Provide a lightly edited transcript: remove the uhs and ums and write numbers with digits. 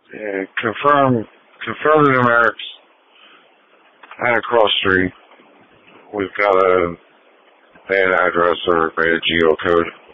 Yeah, confirm the numerics. And across street, we've got a bad address or a bad geocode.